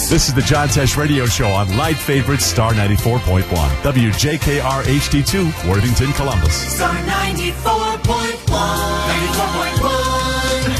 This is the John Tesh Radio Show on Light Favorite Star 94.1. WJKR HD2, Worthington, Columbus. Star 94.1. 94.1.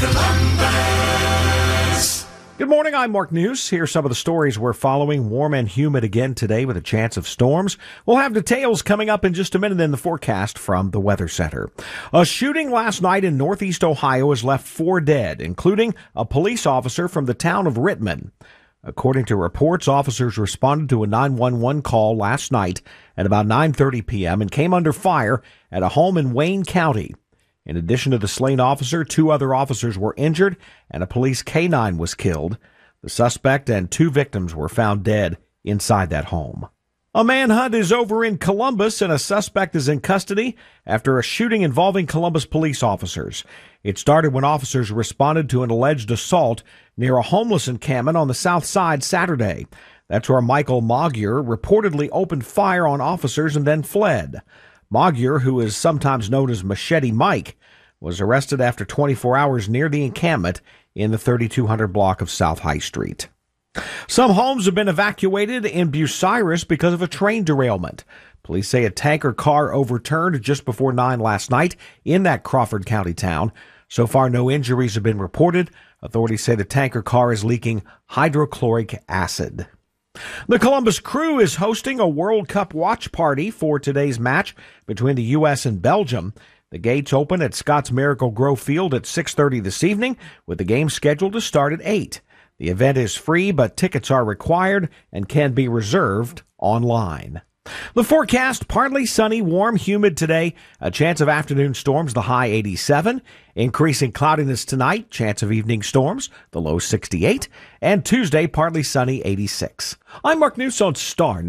Columbus. Good morning, I'm Mark News. Here's some of the stories we're following. Warm and humid again today with a chance of storms. We'll have details coming up in just a minute in the forecast from the Weather Center. A shooting last night in Northeast Ohio has left 4 dead, including a police officer from the town of Rittman. According to reports, officers responded to a 911 call last night at about 9:30 p.m. and came under fire at a home in Wayne County. In addition to the slain officer, 2 other officers were injured and a police K-9 was killed. The suspect and 2 victims were found dead inside that home. A manhunt is over in Columbus and a suspect is in custody after a shooting involving Columbus police officers. It started when officers responded to an alleged assault near a homeless encampment on the south side Saturday. That's where Michael Magyar reportedly opened fire on officers and then fled. Magyar, who is sometimes known as Machete Mike, was arrested after 24 hours near the encampment in the 3200 block of South High Street. Some homes have been evacuated in Bucyrus because of a train derailment. Police say a tanker car overturned just before 9 last night in that Crawford County town. So far, no injuries have been reported. Authorities say the tanker car is leaking hydrochloric acid. The Columbus Crew is hosting a World Cup watch party for today's match between the U.S. and Belgium. The gates open at Scott's Miracle Grove Field at 6:30 this evening, with the game scheduled to start at 8. The event is free, but tickets are required and can be reserved online. The forecast, partly sunny, warm, humid today. A chance of afternoon storms, the high 87. Increasing cloudiness tonight, chance of evening storms, the low 68. And Tuesday, partly sunny, 86. I'm Mark News on Star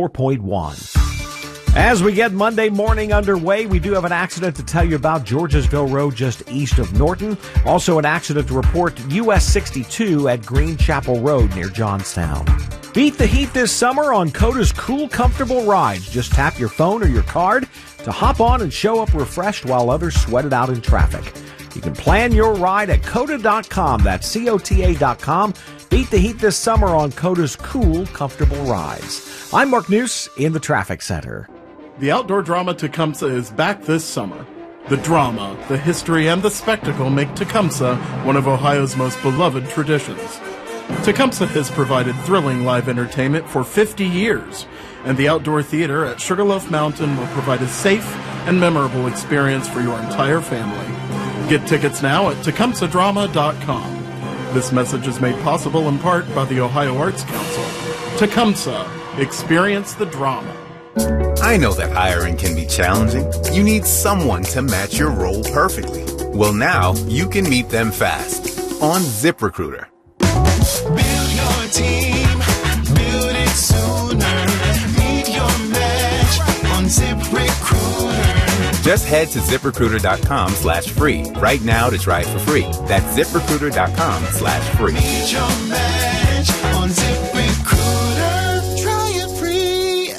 94.1. As we get Monday morning underway, we do have an accident to tell you about. Georgesville Road just east of Norton. Also an accident to report US 62 at Green Chapel Road near Johnstown. Beat the heat this summer on Coda's cool, comfortable rides. Just tap your phone or your card to hop on and show up refreshed while others sweat it out in traffic. You can plan your ride at Coda.com. That's COTA.com. Beat the heat this summer on Coda's cool, comfortable rides. I'm Mark News in the Traffic Center. The outdoor drama Tecumseh is back this summer. The drama, the history, and the spectacle make Tecumseh one of Ohio's most beloved traditions. Tecumseh has provided thrilling live entertainment for 50 years, and the outdoor theater at Sugarloaf Mountain will provide a safe and memorable experience for your entire family. Get tickets now at tecumsehdrama.com. This message is made possible in part by the Ohio Arts Council. Tecumseh, experience the drama. I know that hiring can be challenging. You need someone to match your role perfectly. Well, now you can meet them fast on ZipRecruiter. Build your team, build it sooner. Meet your match on ZipRecruiter. Just head to ZipRecruiter.com/free right now to try it for free. That's ZipRecruiter.com/free. Meet your match on ZipRecruiter. Try it free.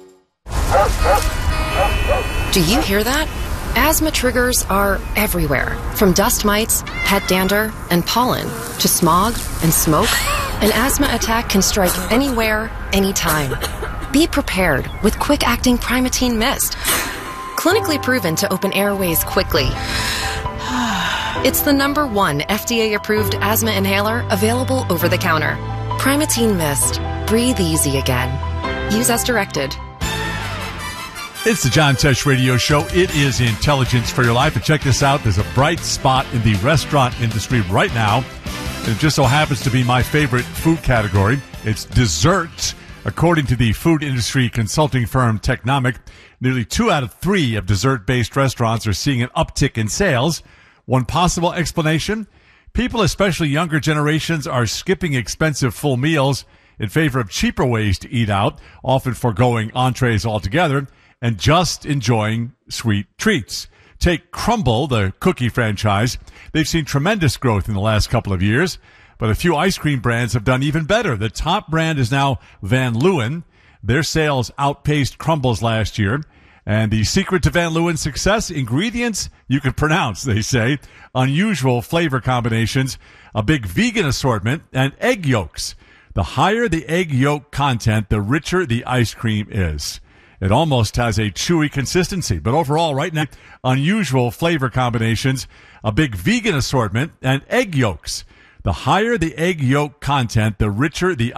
Do you hear that? Asthma triggers are everywhere, from dust mites, pet dander, and pollen, to smog and smoke. An asthma attack can strike anywhere, anytime. Be prepared with quick-acting Primatene Mist. Clinically proven to open airways quickly. It's the #1 FDA-approved asthma inhaler available over the counter. Primatene Mist. Breathe easy again. Use as directed. It's the John Tesh Radio Show. It is intelligence for your life. And check this out. There's a bright spot in the restaurant industry right now. It just so happens to be my favorite food category. It's desserts. According to the food industry consulting firm Technomic, nearly 2 out of 3 of dessert-based restaurants are seeing an uptick in sales. One possible explanation, people, especially younger generations, are skipping expensive full meals in favor of cheaper ways to eat out, often foregoing entrees altogether, and just enjoying sweet treats. Take Crumble, the cookie franchise. They've seen tremendous growth in the last couple of years, but a few ice cream brands have done even better. The top brand is now Van Leeuwen. Their sales outpaced Crumble's last year. And the secret to Van Leeuwen's success, ingredients you can pronounce, they say, unusual flavor combinations, a big vegan assortment, and egg yolks. The higher the egg yolk content, the richer the ice cream is. It almost has a chewy consistency, but overall, right now, unusual flavor combinations, a big vegan assortment, and egg yolks. The higher the egg yolk content, the richer the